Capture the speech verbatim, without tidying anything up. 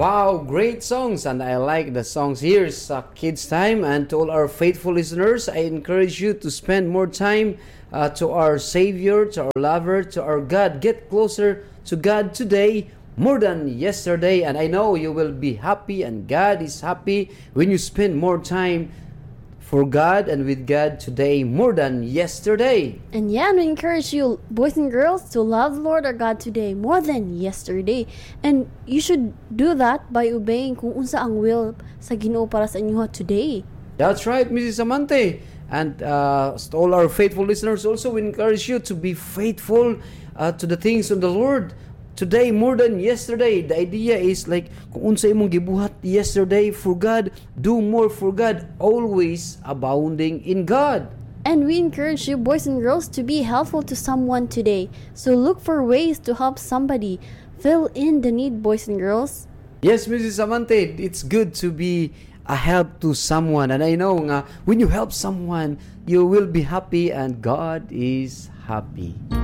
Wow, great songs, and I like the songs. Here's uh, Kids Time, and to all our faithful listeners, I encourage you to spend more time uh, to our Savior, to our lover, to our God. Get closer to God today more than yesterday, and I know you will be happy, and God is happy when you spend more time for God and with God today more than yesterday. And yeah, and we encourage you, boys and girls, to love Lord our God today more than yesterday. And you should do that by obeying kung unsa ang will sa Ginoo para sa inyo today. That's right, Missus Amante. And uh, to all our faithful listeners, also we encourage you to be faithful uh, to the things of the Lord today more than yesterday. The idea is like kung unsa imong gibuhat yesterday for God, do more for God, always abounding in God. And we encourage you, boys and girls, to be helpful to someone today. So look for ways to help somebody. Fill in the need, boys and girls. Yes, Missus Amante, it's good to be a help to someone. And I know nga, when you help someone, you will be happy and God is happy.